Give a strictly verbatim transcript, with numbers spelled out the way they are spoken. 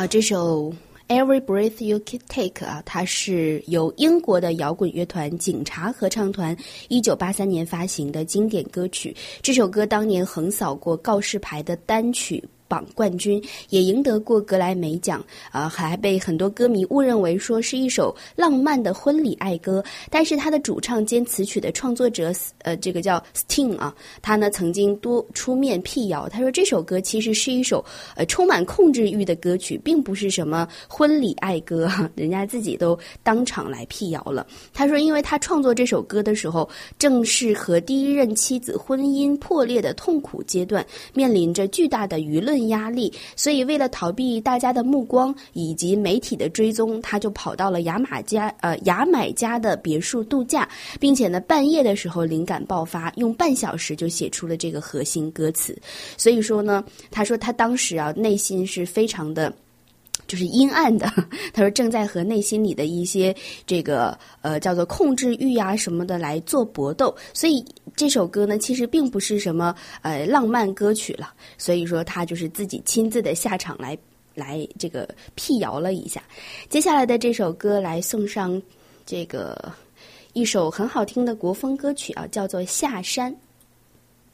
好，这首 Every Breath You Take 啊，它是由英国的摇滚乐团警察合唱团一九八三年发行的经典歌曲。这首歌当年横扫过告示牌的单曲榜冠军，也赢得过格莱美奖啊、呃，还被很多歌迷误认为说是一首浪漫的婚礼爱歌。但是他的主唱兼词曲的创作者，呃，这个叫 Sting 啊，他呢曾经多出面辟谣，他说这首歌其实是一首呃充满控制欲的歌曲，并不是什么婚礼爱歌，人家自己都当场来辟谣了。他说，因为他创作这首歌的时候，正是和第一任妻子婚姻破裂的痛苦阶段，面临着巨大的舆论压力，所以为了逃避大家的目光以及媒体的追踪，他就跑到了牙买加呃牙买加的别墅度假，并且呢半夜的时候灵感爆发，用半小时就写出了这个核心歌词。所以说呢，他说他当时啊内心是非常的就是阴暗的，他说正在和内心里的一些这个呃叫做控制欲啊什么的来做搏斗，所以这首歌呢其实并不是什么呃浪漫歌曲了，所以说他就是自己亲自的下场来来这个辟谣了一下。接下来的这首歌来送上这个一首很好听的国风歌曲啊，叫做《下山》。